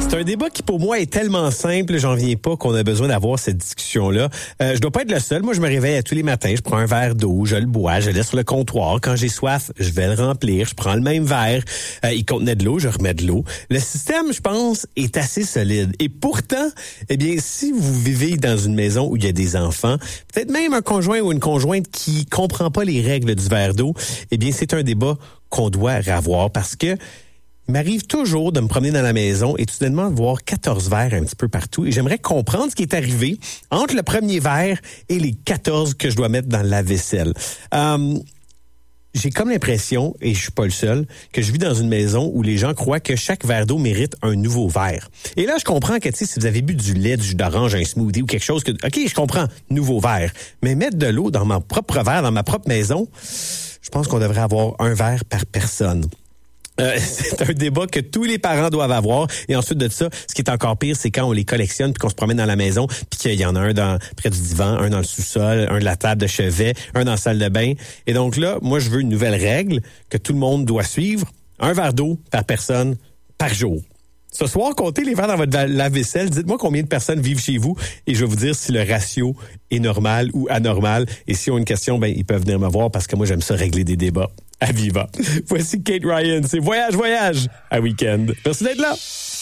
C'est un débat qui, pour moi, est tellement simple, j'en viens pas qu'on a besoin d'avoir cette discussion-là. Je dois pas être le seul. Moi, je me réveille tous les matins, je prends un verre d'eau, je le bois, je le laisse sur le comptoir. Quand j'ai soif, je vais le remplir. Je prends le même verre. Il contenait de l'eau, je remets de l'eau. Le système, je pense, est assez solide. Et pourtant, eh bien, si vous vivez dans une maison où il y a des enfants, peut-être même un conjoint ou une conjointe qui comprend pas les règles du verre d'eau, eh bien, c'est un débat qu'on doit avoir parce que il m'arrive toujours de me promener dans la maison et soudainement de voir 14 verres un petit peu partout. Et j'aimerais comprendre ce qui est arrivé entre le premier verre et les 14 que je dois mettre dans la vaisselle. J'ai comme l'impression, et je suis pas le seul, que je vis dans une maison où les gens croient que chaque verre d'eau mérite un nouveau verre. Et là, je comprends que, tu sais, si vous avez bu du lait, du jus d'orange, un smoothie ou quelque chose que, OK, je comprends, nouveau verre. Mais mettre de l'eau dans mon propre verre, dans ma propre maison, je pense qu'on devrait avoir un verre par personne. C'est un débat que tous les parents doivent avoir. Et ensuite de ça, ce qui est encore pire, c'est quand on les collectionne puis qu'on se promène dans la maison puis qu'il y en a un près du divan, un dans le sous-sol, un de la table de chevet, un dans la salle de bain. Et donc là, moi, je veux une nouvelle règle que tout le monde doit suivre. Un verre d'eau par personne par jour. Ce soir, comptez les verres dans votre lave-vaisselle. Dites-moi combien de personnes vivent chez vous et je vais vous dire si le ratio est normal ou anormal. Et s'ils ont une question, ils peuvent venir me voir parce que moi, j'aime ça régler des débats. À Viva. Voici Kate Ryan. C'est Voyage à Week-end. Merci d'être là.